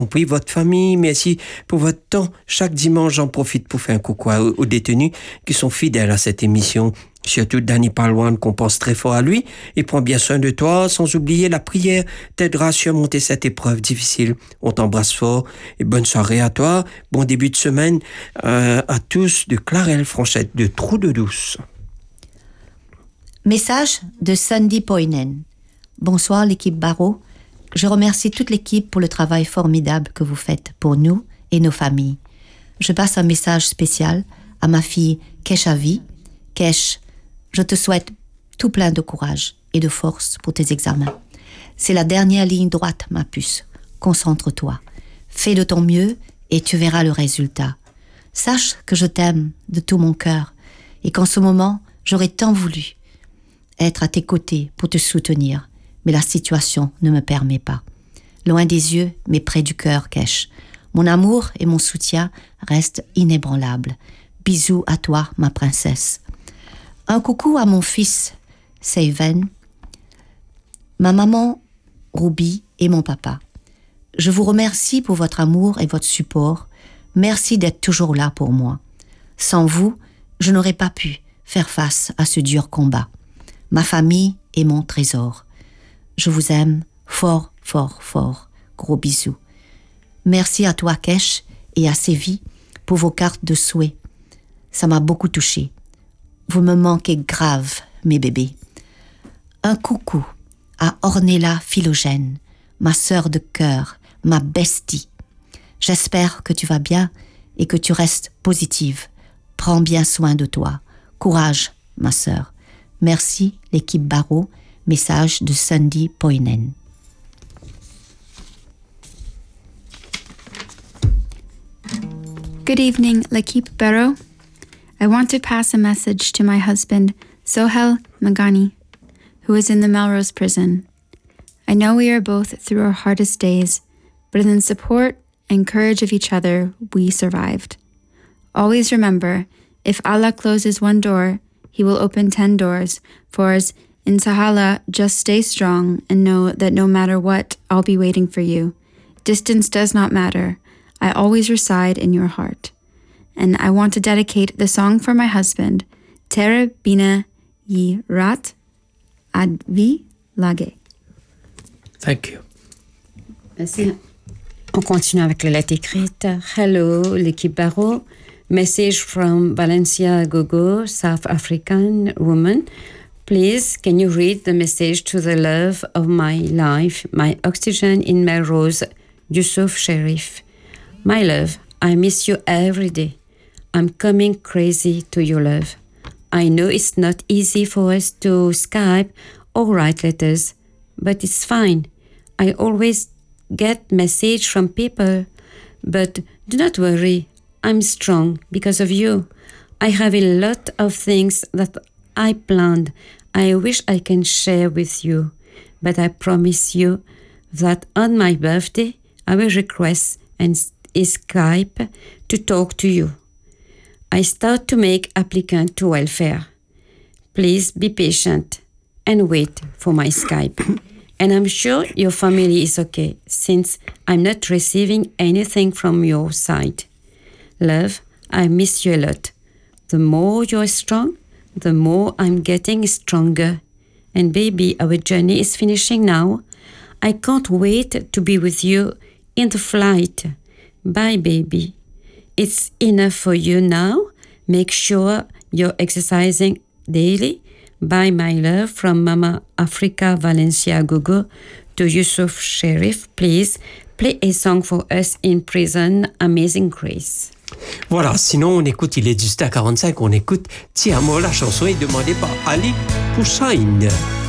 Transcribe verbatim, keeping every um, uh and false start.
Puis votre famille, merci pour votre temps. Chaque dimanche, j'en profite pour faire un coucou aux, aux détenus qui sont fidèles à cette émission. Surtout Danny Palouane, qu'on pense très fort à lui. Il prend bien soin de toi, sans oublier la prière t'aidera à surmonter cette épreuve difficile. On t'embrasse fort et bonne soirée à toi. Bon début de semaine euh, à tous de Clarelle Franchette de Trou de Douce. Message de Sandy Poinen. Bonsoir l'équipe Barreau. Je remercie toute l'équipe pour le travail formidable que vous faites pour nous et nos familles. Je passe un message spécial à ma fille Keshavi. Kesh, je te souhaite tout plein de courage et de force pour tes examens. C'est la dernière ligne droite, ma puce. Concentre-toi. Fais de ton mieux et tu verras le résultat. Sache que je t'aime de tout mon cœur et qu'en ce moment, j'aurais tant voulu être à tes côtés pour te soutenir. Mais la situation ne me permet pas. Loin des yeux, mais près du cœur, Kesh. Mon amour et mon soutien restent inébranlables. Bisous à toi, ma princesse. Un coucou à mon fils, Seiven, ma maman, Ruby et mon papa. Je vous remercie pour votre amour et votre support. Merci d'être toujours là pour moi. Sans vous, je n'aurais pas pu faire face à ce dur combat. Ma famille est mon trésor. Je vous aime fort, fort, fort. Gros bisous. Merci à toi, Kesh, et à Sévi pour vos cartes de souhait. Ça m'a beaucoup touchée. Vous me manquez grave, mes bébés. Un coucou à Ornella Philogène, ma sœur de cœur, ma bestie. J'espère que tu vas bien et que tu restes positive. Prends bien soin de toi. Courage, ma sœur. Merci, l'équipe Barreau. Message de Sandy Poinen. Good evening, L'équipe Barreau. I want to pass a message to my husband, Sohel Magani, who is in the Melrose prison. I know we are both through our hardest days, but in the support and courage of each other, we survived. Always remember, if Allah closes one door, He will open ten doors, for as in Sahala, just stay strong and know that no matter what, I'll be waiting for you. Distance does not matter. I always reside in your heart. And I want to dedicate the song for my husband, Tere Bina Yi Rat Advi Lage. Thank you. Merci. On continue avec la lettre écrite. Hello, l'équipe Barreau. Message from Valencia Gogo, South African woman. Please, can you read the message to the love of my life, my oxygen in Melrose, Yusuf Sharif? My love, I miss you every day. I'm coming crazy to your love. I know it's not easy for us to Skype or write letters, but it's fine. I always get messages from people, but do not worry. I'm strong because of you. I have a lot of things that I planned. I wish I can share with you, but I promise you that on my birthday, I will request and Skype to talk to you. I start to make applicant to welfare. Please be patient and wait for my Skype. And I'm sure your family is okay, since I'm not receiving anything from your side. Love, I miss you a lot. The more you're strong, the more I'm getting stronger. And baby, our journey is finishing now. I can't wait to be with you in the flight. Bye, baby. It's enough for you now. Make sure you're exercising daily. Bye, my love, from Mama Africa Valencia Gogo to Yusuf Sharif. Please play a song for us in prison, Amazing Grace. Voilà, sinon on écoute, il est dix-huit heures quarante-cinq, on écoute Ti Amo, la chanson est demandée par Ali Poussain.